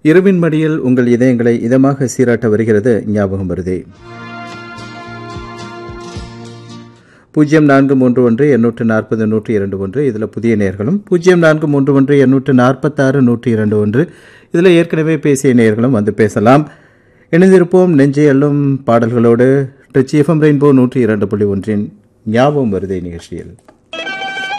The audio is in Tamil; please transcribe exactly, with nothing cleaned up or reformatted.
இரவின் மடியில் உங்கள் இதயங்களை இதமாக சீராட்ட வருகிறது ஞாபகம் வருதே. பூஜ்ஜியம் நான்கு மூன்று ஒன்று எண்ணூற்று நாற்பது நூற்றி இரண்டு ஒன்று இதில் புதிய நேர்களும், பூஜ்ஜியம் நான்கு மூன்று ஒன்று எண்ணூற்று நாற்பத்தாறு நூற்றி இரண்டு ஒன்று இதில் ஏற்கனவே பேசிய நேர்களும் வந்து பேசலாம். இணைந்திருப்போம் நெஞ்சை அள்ளும் பாடல்களோடு. ட்ரிச்சி எஃப்எம் ரெயின்போ நூற்றி இரண்டு புள்ளி ஒன்றின் ஞாபகம் வருதே நிகழ்ச்சியில்.